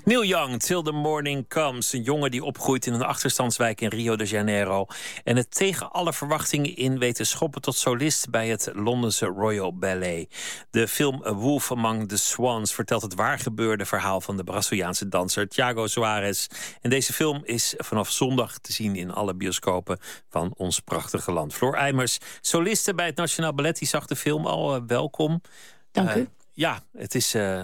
Neil Young, Till the Morning Comes. Een jongen die opgroeit in een achterstandswijk in Rio de Janeiro. En het tegen alle verwachtingen in weet te schoppen tot solist bij het Londense Royal Ballet. De film A Wolf Among the Swans vertelt het waargebeurde verhaal van de Braziliaanse danser Thiago Soares. En deze film is vanaf zondag te zien in alle bioscopen van ons prachtige land. Floor Eimers, soliste bij het Nationaal Ballet, die zag de film al. Welkom. Dank u. Ja, het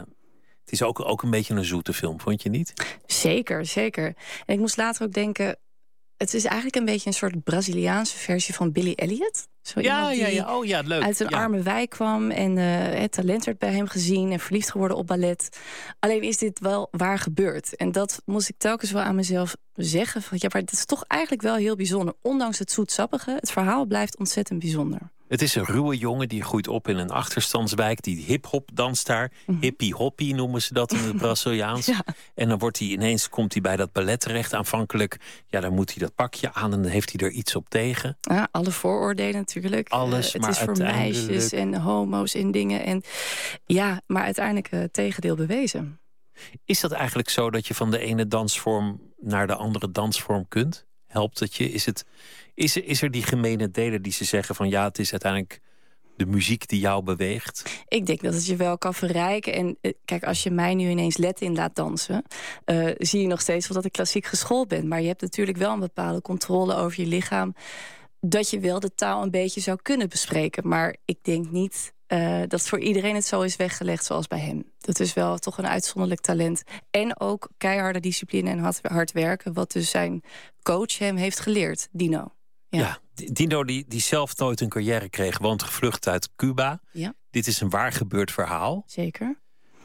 is ook een beetje een zoete film, vond je niet? Zeker, zeker. En ik moest later ook denken, het is eigenlijk een beetje een soort Braziliaanse versie van Billy Elliot. Zo Ja. die Oh ja, leuk. uit een arme wijk kwam en het talent werd bij hem gezien en verliefd geworden op ballet. Alleen is dit wel waar gebeurd. En dat moest ik telkens wel aan mezelf zeggen. Van, ja, maar het is toch eigenlijk wel heel bijzonder. Ondanks het zoetsappige, het verhaal blijft ontzettend bijzonder. Het is een ruwe jongen die groeit op in een achterstandswijk. Die hip-hop danst daar. Hippie-hoppie noemen ze dat in het Braziliaans. Ja. En dan komt hij bij dat ballet terecht. Aanvankelijk, dan moet hij dat pakje aan en dan heeft hij er iets op tegen. Ja, alle vooroordelen natuurlijk. Alles, het maar is voor meisjes en homo's en dingen. En ja, maar uiteindelijk het tegendeel bewezen. Is dat eigenlijk zo dat je van de ene dansvorm naar de andere dansvorm kunt? Helpt het je? Is er die gemene deler die ze zeggen van ja, het is uiteindelijk de muziek die jou beweegt? Ik denk dat het je wel kan verrijken. En kijk, als je mij nu ineens Latin laat dansen, zie je nog steeds wel dat ik klassiek geschoold ben. Maar je hebt natuurlijk wel een bepaalde controle over je lichaam, dat je wel de taal een beetje zou kunnen bespreken. Maar ik denk niet dat voor iedereen het zo is weggelegd zoals bij hem. Dat is wel toch een uitzonderlijk talent. En ook keiharde discipline en hard werken, wat dus zijn coach hem heeft geleerd, Dino. Ja, Dino die zelf nooit een carrière kreeg, want gevlucht uit Cuba. Ja. Dit is een waar gebeurd verhaal. Zeker.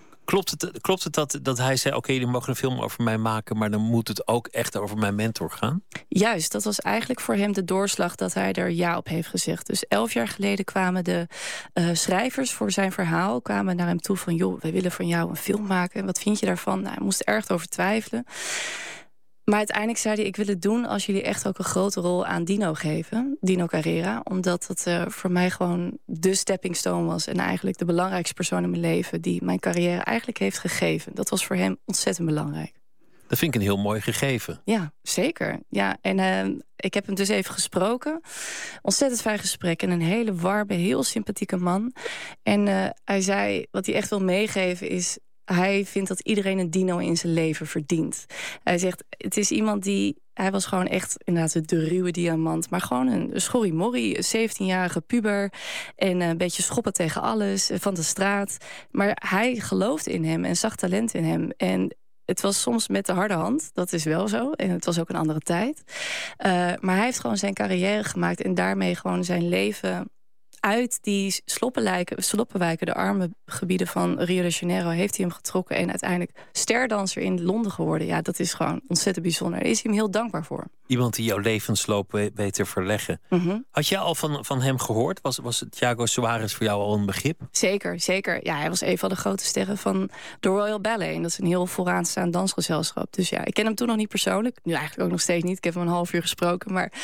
Klopt het dat hij zei, oké, jullie mogen een film over mij maken, maar dan moet het ook echt over mijn mentor gaan? Juist, dat was eigenlijk voor hem de doorslag dat hij er ja op heeft gezegd. Dus 11 jaar geleden kwamen de schrijvers voor zijn verhaal kwamen naar hem toe van, joh, wij willen van jou een film maken. En wat vind je daarvan? Nou, hij moest er erg over twijfelen. Maar uiteindelijk zei hij, ik wil het doen als jullie echt ook een grote rol aan Dino geven. Dino Carrera. Omdat het voor mij gewoon de stepping stone was. En eigenlijk de belangrijkste persoon in mijn leven die mijn carrière eigenlijk heeft gegeven. Dat was voor hem ontzettend belangrijk. Dat vind ik een heel mooi gegeven. Ja, zeker. Ja, en ik heb hem dus even gesproken. Ontzettend fijn gesprek. En een hele warme, heel sympathieke man. En hij zei, wat hij echt wil meegeven is, hij vindt dat iedereen een Dino in zijn leven verdient. Hij zegt, het is iemand hij was gewoon echt inderdaad de ruwe diamant. Maar gewoon een schorrimorrie, een 17-jarige puber. En een beetje schoppen tegen alles, van de straat. Maar hij geloofde in hem en zag talent in hem. En het was soms met de harde hand, dat is wel zo. En het was ook een andere tijd. Maar hij heeft gewoon zijn carrière gemaakt en daarmee gewoon zijn leven uit die sloppenwijken, de arme gebieden van Rio de Janeiro, heeft hij hem getrokken en uiteindelijk sterdanser in Londen geworden. Ja, dat is gewoon ontzettend bijzonder. Daar is hij hem heel dankbaar voor. Iemand die jouw levensloop weet te verleggen. Mm-hmm. Had je al van hem gehoord? Was Thiago Soares voor jou al een begrip? Zeker, zeker. Ja, hij was een van de grote sterren van de Royal Ballet. En dat is een heel vooraanstaand dansgezelschap. Dus ja, ik ken hem toen nog niet persoonlijk. Nu eigenlijk ook nog steeds niet. Ik heb hem een half uur gesproken. Maar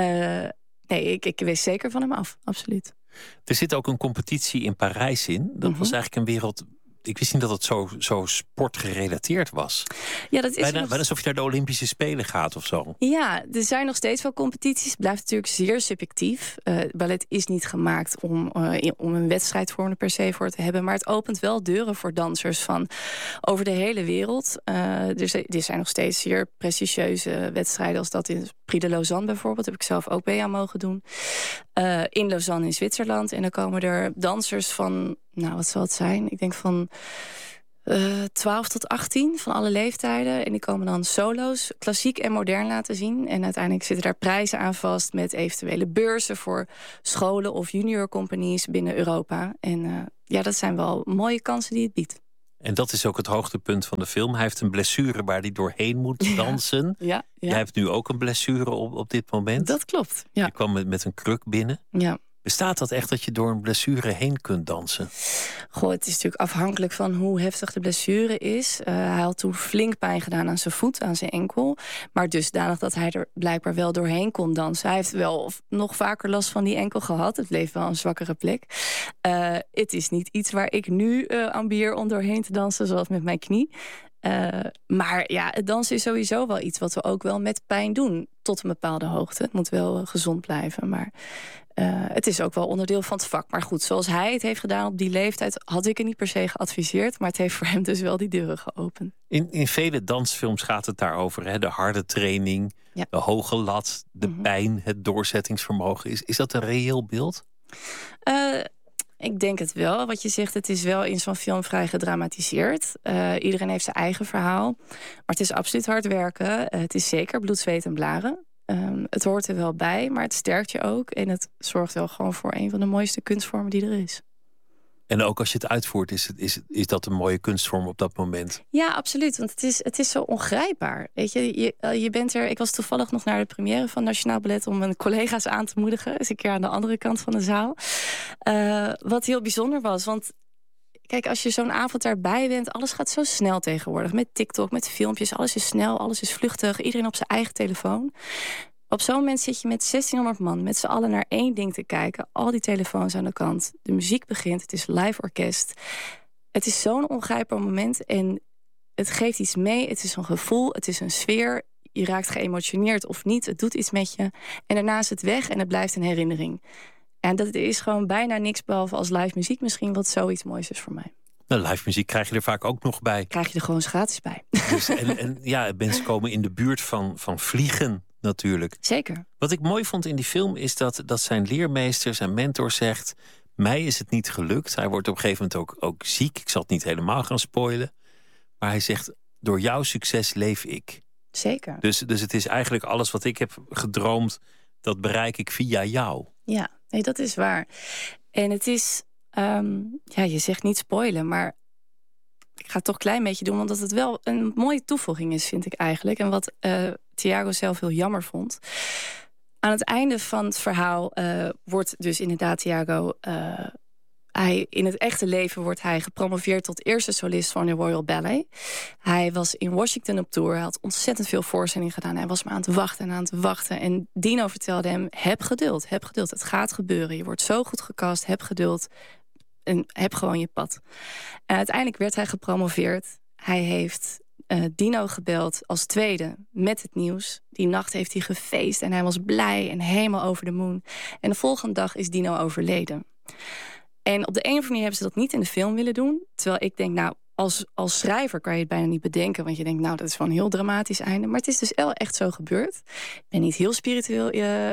nee, ik wist zeker van hem af. Absoluut. Er zit ook een competitie in Parijs in. Dat was eigenlijk een wereld. Ik wist niet dat het zo sportgerelateerd was. Ja, dat is bijna alsof je naar de Olympische Spelen gaat of zo. Ja, er zijn nog steeds wel competities. Het blijft natuurlijk zeer subjectief. Ballet is niet gemaakt om een wedstrijdvorm er per se voor te hebben. Maar het opent wel deuren voor dansers van over de hele wereld. Er zijn nog steeds zeer prestigieuze wedstrijden als dat in Prix de Lausanne bijvoorbeeld. Heb ik zelf ook mee aan mogen doen. In Lausanne in Zwitserland. En dan komen er dansers van, nou wat zal het zijn? Ik denk van 12 tot 18 van alle leeftijden. En die komen dan solo's, klassiek en modern laten zien. En uiteindelijk zitten daar prijzen aan vast met eventuele beurzen voor scholen of junior companies binnen Europa. En dat zijn wel mooie kansen die het biedt. En dat is ook het hoogtepunt van de film. Hij heeft een blessure waar hij doorheen moet dansen. Ja. Jij hebt nu ook een blessure op dit moment. Dat klopt, ja. Je kwam met een kruk binnen. Ja. Bestaat dat echt dat je door een blessure heen kunt dansen? Goh, het is natuurlijk afhankelijk van hoe heftig de blessure is. Hij had toen flink pijn gedaan aan zijn voet, aan zijn enkel. Maar dusdanig dat hij er blijkbaar wel doorheen kon dansen. Hij heeft wel nog vaker last van die enkel gehad. Het bleef wel een zwakkere plek. Het is niet iets waar ik nu ambieer om doorheen te dansen, zoals met mijn knie. Maar ja, het dansen is sowieso wel iets wat we ook wel met pijn doen. Tot een bepaalde hoogte. Het moet wel gezond blijven. Maar het is ook wel onderdeel van het vak. Maar goed, zoals hij het heeft gedaan op die leeftijd, had ik het niet per se geadviseerd. Maar het heeft voor hem dus wel die deuren geopend. In vele dansfilms gaat het daarover. Hè? De harde training, de hoge lat, de pijn, het doorzettingsvermogen. Is dat een reëel beeld? Ik denk het wel. Wat je zegt, het is wel in zo'n film vrij gedramatiseerd. Iedereen heeft zijn eigen verhaal. Maar het is absoluut hard werken. Het is zeker bloed, zweet en blaren. Het hoort er wel bij, maar het sterkt je ook. En het zorgt wel gewoon voor een van de mooiste kunstvormen die er is. En ook als je het uitvoert, is dat een mooie kunstvorm op dat moment? Ja, absoluut. Want het is zo ongrijpbaar. Weet je bent er. Ik was toevallig nog naar de première van Nationaal Ballet om mijn collega's aan te moedigen. Dus een keer aan de andere kant van de zaal. Wat heel bijzonder was. Want kijk, als je zo'n avond daarbij bent, alles gaat zo snel tegenwoordig. Met TikTok, met filmpjes, alles is snel, alles is vluchtig. Iedereen op zijn eigen telefoon. Op zo'n moment zit je met 1600 man, met z'n allen naar één ding te kijken. Al die telefoons aan de kant. De muziek begint, het is live orkest. Het is zo'n ongrijpbaar moment en het geeft iets mee. Het is een gevoel, het is een sfeer. Je raakt geëmotioneerd of niet, het doet iets met je. En daarna is het weg en het blijft een herinnering. En dat is gewoon bijna niks behalve als live muziek misschien wat zoiets moois is voor mij. Nou, live muziek krijg je er vaak ook nog bij. Krijg je er gewoon gratis bij. Dus, en ja, mensen komen in de buurt van vliegen natuurlijk. Zeker. Wat ik mooi vond in die film is dat zijn leermeester, zijn mentor zegt, mij is het niet gelukt. Hij wordt op een gegeven moment ook ziek. Ik zal het niet helemaal gaan spoilen. Maar hij zegt, door jouw succes leef ik. Zeker. Dus het is eigenlijk alles wat ik heb gedroomd, dat bereik ik via jou. Ja, nee, dat is waar. En het is, je zegt niet spoilen, maar ik ga het toch een klein beetje doen, omdat het wel een mooie toevoeging is, vind ik eigenlijk. En wat Thiago zelf heel jammer vond. Aan het einde van het verhaal wordt dus inderdaad Thiago, in het echte leven wordt hij gepromoveerd tot eerste solist van de Royal Ballet. Hij was in Washington op tour. Hij had ontzettend veel voorstellingen gedaan. Hij was maar aan het wachten en aan het wachten. En Dino vertelde hem, heb geduld, heb geduld. Het gaat gebeuren. Je wordt zo goed gecast, heb geduld. En heb gewoon je pad. En uiteindelijk werd hij gepromoveerd. Hij heeft Dino gebeld als tweede met het nieuws. Die nacht heeft hij gefeest en hij was blij en helemaal over de moon. En de volgende dag is Dino overleden. En op de een of andere manier hebben ze dat niet in de film willen doen. Terwijl ik denk, nou, als schrijver kan je het bijna niet bedenken. Want je denkt, nou, dat is wel een heel dramatisch einde. Maar het is dus echt zo gebeurd. Ik ben niet heel spiritueel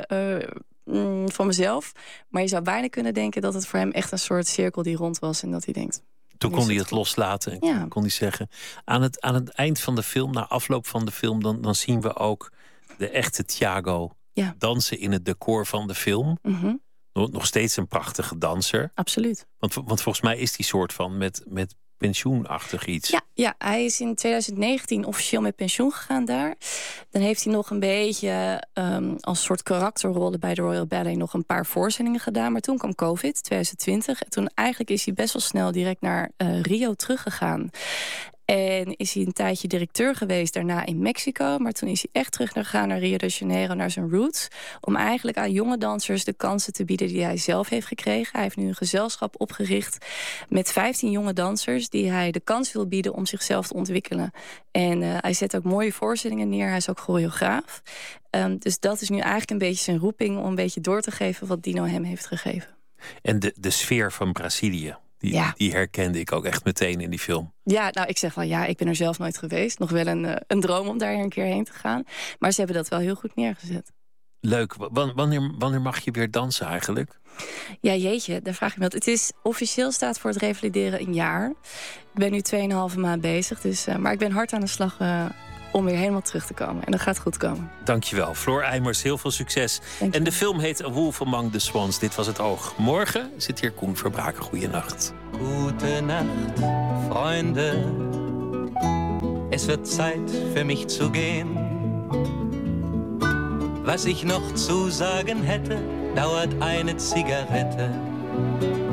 van mezelf. Maar je zou bijna kunnen denken dat het voor hem echt een soort cirkel die rond was. En dat hij denkt, toen kon hij het loslaten en kon hij zeggen. Aan het eind van de film, na afloop van de film, dan zien we ook de echte Thiago dansen in het decor van de film. Mm-hmm. Nog steeds een prachtige danser. Absoluut. Want volgens mij is die soort van met pensioenachtig iets. Ja, hij is in 2019 officieel met pensioen gegaan daar. Dan heeft hij nog een beetje als soort karakterrollen bij de Royal Ballet nog een paar voorstellingen gedaan. Maar toen kwam COVID, 2020. En toen eigenlijk is hij best wel snel direct naar Rio teruggegaan. En is hij een tijdje directeur geweest, daarna in Mexico. Maar toen is hij echt teruggegaan naar Rio de Janeiro, naar zijn roots. Om eigenlijk aan jonge dansers de kansen te bieden die hij zelf heeft gekregen. Hij heeft nu een gezelschap opgericht met 15 jonge dansers die hij de kans wil bieden om zichzelf te ontwikkelen. En hij zet ook mooie voorstellingen neer. Hij is ook choreograaf. Dus dat is nu eigenlijk een beetje zijn roeping om een beetje door te geven wat Dino hem heeft gegeven. En de sfeer van Brazilië. Die herkende ik ook echt meteen in die film. Ja, nou, ik zeg wel ik ben er zelf nooit geweest. Nog wel een droom om daar een keer heen te gaan. Maar ze hebben dat wel heel goed neergezet. Leuk. Wanneer mag je weer dansen eigenlijk? Ja, jeetje, daar vraag je me wat. Het is officieel staat voor het revalideren een jaar. Ik ben nu 2,5 maand bezig. Dus, maar ik ben hard aan de slag om weer helemaal terug te komen. En dat gaat goed komen. Dankjewel. Floor Eimers, heel veel succes. En de film heet A Wolf Among the Swans. Dit was Het Oog. Morgen zit hier Koen Verbraken. Goeienacht. Gute Nacht, Freunde. Es wird Zeit für mich zu gehen. Was ich noch zu sagen hätte, dauert eine Zigarette